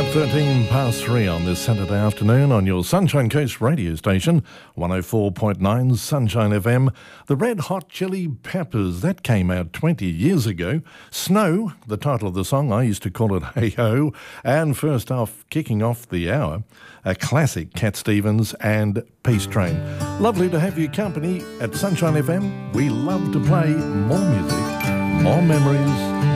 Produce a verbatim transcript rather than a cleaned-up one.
At thirteen past three on this Saturday afternoon on your Sunshine Coast radio station, one oh four point nine Sunshine F M, the Red Hot Chili Peppers, that came out twenty years ago. Snow, the title of the song, I used to call it Hey Ho. And first off, kicking off the hour, a classic, Cat Stevens and Peace Train. Lovely to have your company at Sunshine F M. We love to play more music, more memories,